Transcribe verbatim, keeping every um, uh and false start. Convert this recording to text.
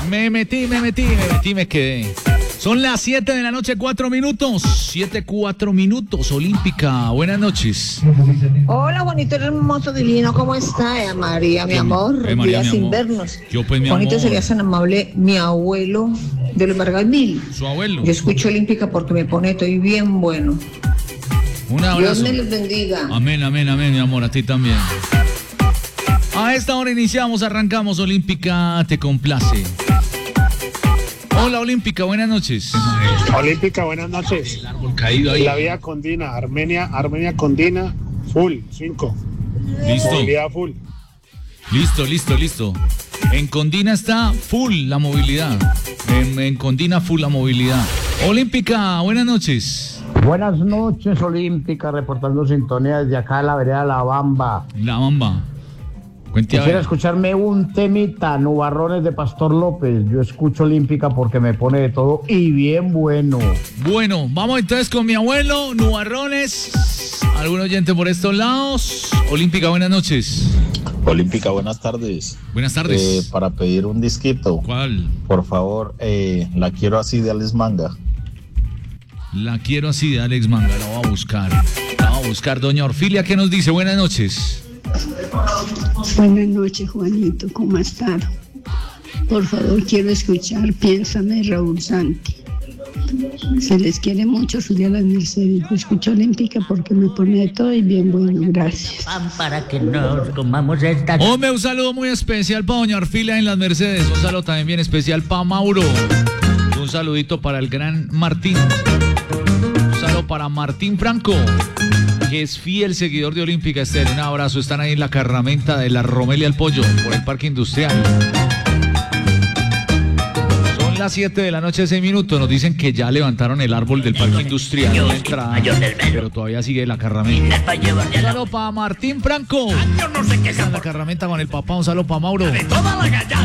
Me metí, me metí, me metí, me quedé. Son las siete de la noche, cuatro minutos. siete, cuatro minutos, Olímpica. Buenas noches. Hola, bonito, hermoso, divino. ¿Cómo está, eh, María, mi amor? Eh, María, Días mi sin amor. vernos. Yo, pues, mi bonito amor. sería tan amable mi abuelo de los Vargas-Mil. Su abuelo. Yo escucho Olímpica porque me pone, estoy bien bueno. Un Dios abrazo. me les bendiga. Amén, amén, amén, mi amor, a ti también. A esta hora iniciamos, arrancamos, Olímpica, te complace. Hola, Olímpica, buenas noches. Olímpica, buenas noches. La vía Condina, Armenia, Armenia Condina, full, cinco. Listo, Movilidad full. listo, listo, listo. En Condina está full la movilidad. En, en Condina full la movilidad. Olímpica, buenas noches. Buenas noches, Olímpica, reportando sintonía desde acá de la vereda La Bamba. La Bamba. Cuente a Quisiera ver. escucharme un temita, Nubarrones de Pastor López. Yo escucho Olímpica porque me pone de todo y bien bueno. Bueno, vamos entonces con mi abuelo, Nubarrones. ¿Algún oyente por estos lados? Olímpica, buenas noches. Olímpica, buenas tardes. Buenas tardes. Eh, para pedir un disquito, ¿Cuál? por favor, eh, la quiero así de Alex Manga. La quiero así de Alex Manga, la voy a buscar. La voy a buscar. Doña Orfilia, ¿qué nos dice? Buenas noches. Buenas noches, Juanito, ¿cómo has estado? Por favor, quiero escuchar Piénsame, Raúl Santi. Se les quiere mucho, soy de las Mercedes. Yo escucho Olímpica porque me pone de todo y bien bueno, gracias. Pan para que nos comamos esta... Hombre, un saludo muy especial para Doña Orfilia en las Mercedes. Un saludo también bien especial para Mauro. Un saludito para el gran Martín. Un saludo para Martín Franco, que es fiel seguidor de Olímpica Estéreo. Un abrazo, están ahí en la carramenta de la Romelia al Pollo, por el Parque Industrial. Son las siete de la noche, seis minutos. Nos dicen que ya levantaron el árbol del Parque Industrial en la entrada, pero todavía sigue la carramenta. Un saludo para Martín Franco. Yo no sé qué es En la carramenta con el papá. Un saludo para Mauro. toda la gallada.